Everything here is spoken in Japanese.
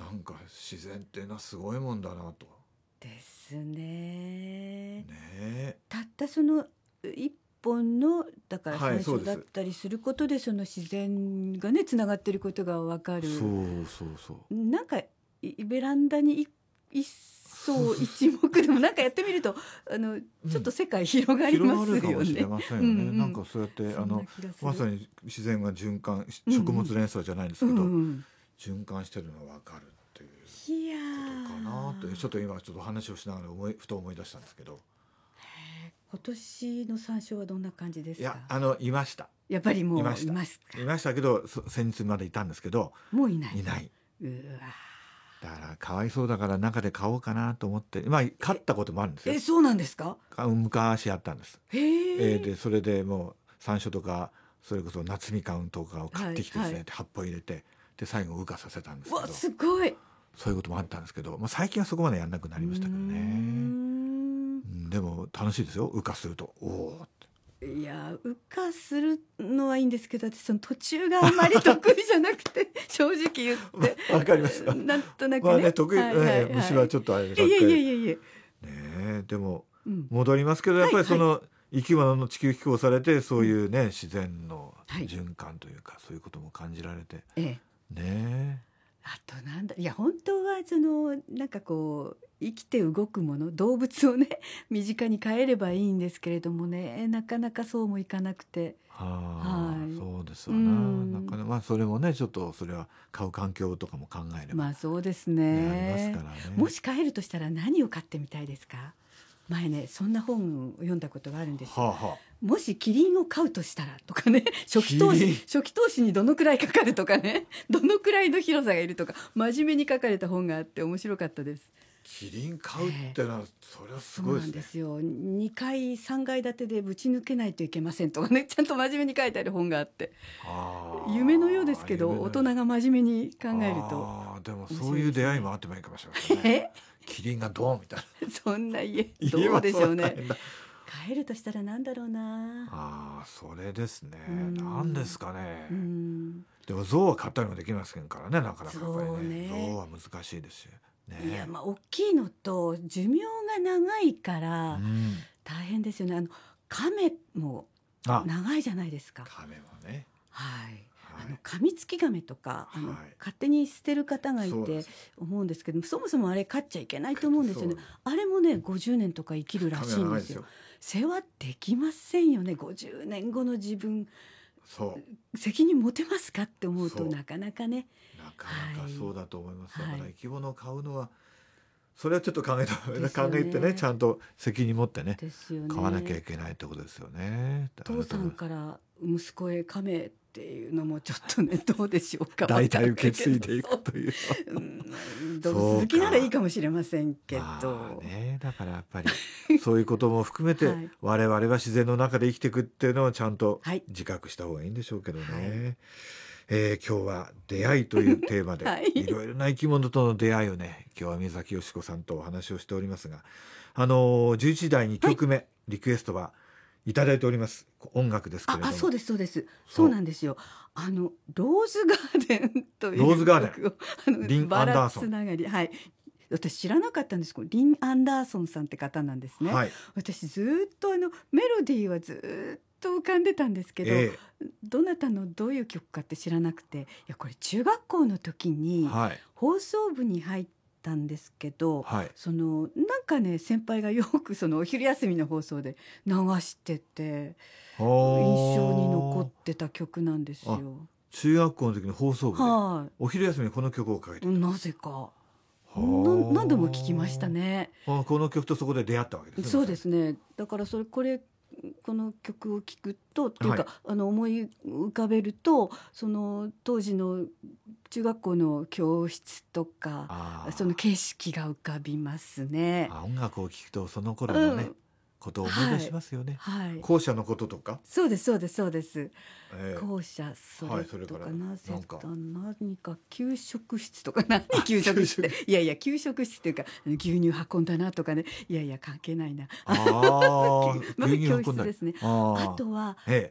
なんか自然っていうのはすごいもんだなと。 ですね。 ねたったその一本のだからはい、 山そうです。 椒だったりすることでその自然がねつながってることがわかる。 そうそうそう。 なんかベランダに一層そうそう一目でもなんかやってみるとちょっと世界広がり広ますよね。 がるかもしれませんよね。なんかそうやってそんな気がするまさに自然が循環、 うんうん食物連鎖じゃないんですけど、循環してるのが分かるっていういやことかなと、ちょっと今ちょっと話をしながらふと思い出したんですけど。 今年の山椒はどんな感じですか。 いやいました。 やっぱりもういいましたますか。 いましたけど、先日までいたんですけど、 もういない。 いない。 うわだからかわいそうだから中で買おうかなと思って、まあ買ったこともあるんですよ。 そうなんですか。 昔あったんです。 へえ。 でそれでもう山椒とかそれこそ夏みかんとかを買ってきてですね、 はい葉っぱを入れてで最後羽化させたんですけど、 わすごい。 そういうこともあったんですけど、まあ、最近はそこまでやんなくなりましたけどね。でも楽しいですよ、羽化すると。おおって。 いや羽化するのはいいんですけど、私その途中があんまり得意じゃなくて正直言ってわかりますか。 なんとなくね、 まあね、得意、 はいはいはい虫はちょっとあれいやいやいやいや、 ね。でもうん戻りますけど、やっぱりその、 は生き物の地球飛行されてそういうね、自然のはい循環というか、そういうことも感じられてええ、 ね。 あとなんだ、いや本当はそのなんかこう生きて動くもの、動物をね身近に飼えればいいんですけれどもね、なかなかそうもいかなくて、はいそうですわな。なかなかまあそれもね、ちょっとそれは飼う環境とかも考えれば、 まあそうですありね。 ますからね。 もし飼えるとしたら何を飼ってみたいですか。前ねそんな本を読んだことがあるんですよ。もしキリンを飼うとしたらとかね、初期投資にどのくらいかかるとかね、どのくらいの広さがいるとか真面目に書かれた本があって面白かったです。 キリン飼うってのは、それはすごいですね。 そうなんですよ。2階3階建てでぶち抜けないといけませんとかね、ちゃんと真面目に書いてある本があって、夢のようですけど大人が真面目に考えると。 でもそういう出会いもあってもいいかもしれませんね。キリンがドーンみたいな。 そんな家どうでしょうね。 家は飼えるとしたらなんだろうな。 それですね。なんですかね。でも象は飼ったりもできませんからね、なかなかやっぱりね。象は難しいですよね。 いやまあ大きいのと寿命が長いから大変ですよね。亀も長いじゃないですか。 亀もね。 はい。カミツキガメとか勝手に捨てる方がいて思うんですけど、そもそもあれ飼っちゃいけないと思うんですよね。あれもね50年とか生きるらしいんですよ。世話できませんよね。50年後の自分責任持てますかって思うとなかなかね。 なかなかそうだと思います。だから生き物を飼うのはそれはちょっと考えてね、ちゃんと責任持ってね飼わなきゃいけないってことですよね。 父さんから息子へ亀っていうのもちょっとねどうでしょうか。 代々受け継いでいくという動物好きならいいかもしれませんけど、 だからやっぱりそういうことも含めて我々は自然の中で生きていくっていうのをちゃんと自覚した方がいいんでしょうけどね。今日は出会いというテーマで、いろいろな生き物との出会いをね、今日は宮崎美子さんとお話をしておりますが、11時台2曲目、リクエストはいただいております。音楽ですけれども。 そうですそうです。そうなんですよ。ローズガーデンというローズガーデン、リン・アンダーソン。 つながり、はい。私知らなかったんですけど、リン・アンダーソンさんって方なんですね。私ずっとメロディーはずっと浮かんでたんですけど、どなたのどういう曲かって知らなくて、いやこれ中学校の時に放送部に入ったんですけど、なんかね先輩がよくお昼休みの放送で流してて印象に残ってた曲なんですよ。 中学校の時の放送部で、お昼休みにこの曲をかけてなぜか何度も聞きましたね。 この曲とそこで出会ったわけですね。 そうですね。だからこの曲を聴くとっていうか、思い浮かべるとその当時の中学校の教室とかその景色が浮かびますね。 音楽を聴くとその頃のね、ことを思い出しますよね。校舎のこととか。 そうですそうですそうです。校舎それとかなぜか何か給食室とか何給食室っていやいや給食室っていうか牛乳運んだなとかね、いやいや関係ないな。 牛乳教室ですね。あとは